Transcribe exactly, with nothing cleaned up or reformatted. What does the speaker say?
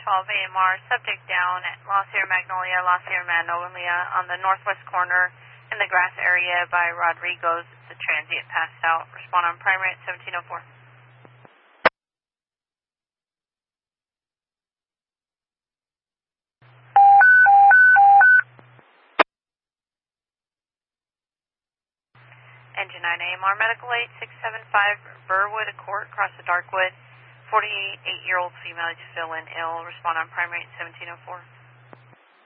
twelve A M R, subject down at La Sierra Magnolia, La Sierra Magnolia on the northwest corner in the grass area by Rodrigo's. The transient passed out. Respond on primary at seventeen oh four. Engine nine A M R, medical eight six seven five, Burwood Court, across the Darkwood. forty-eight-year-old female to fill in ill. Respond on primary at seventeen oh four.